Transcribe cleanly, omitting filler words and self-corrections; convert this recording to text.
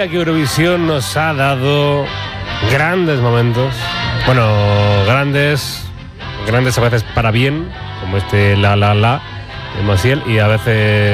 Mira que Eurovisión nos ha dado grandes momentos. Bueno, grandes a veces para bien, como este La La La de Maciel, y a veces